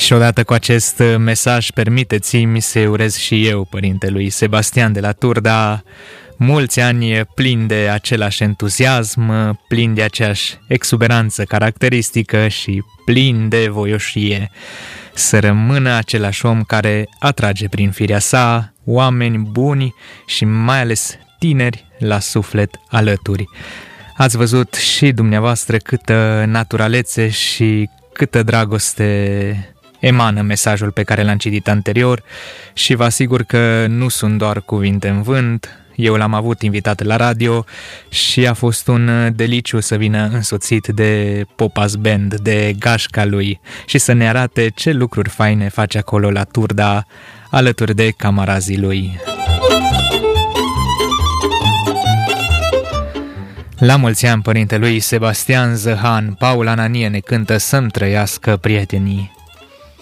Și odată cu acest mesaj, permiteți-mi să urez și eu părintelui Sebastian de la Turda mulți ani plini de același entuziasm, plini de aceeași exuberanță caracteristică și plini de voioșie. Să rămână același om care atrage prin firea sa oameni buni și mai ales tineri la suflet alături. Ați văzut și dumneavoastră câtă naturalețe și câtă dragoste emană mesajul pe care l-am citit anterior și vă asigur că nu sunt doar cuvinte în vânt. Eu l-am avut invitat la radio și a fost un deliciu să vină însoțit de Popas Band, de gașca lui și să ne arate ce lucruri faine face acolo la Turda alături de camarazii lui. La mulți ani părintelui Sebastian Zăhan, Paul Ananie ne cântă Să-mi trăiască prietenii.